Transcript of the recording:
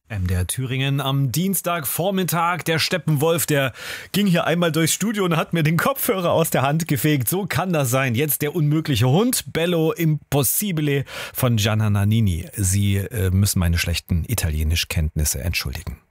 MDR Thüringen am Dienstagvormittag. Der Steppenwolf, der ging hier einmal durchs Studio und hat mir den Kopfhörer aus der Hand gefegt. So kann das sein. Jetzt der unmögliche Hund. Bello Impossibile von Gianna Nannini. Sie müssen meine schlechten Italienischkenntnisse entschuldigen.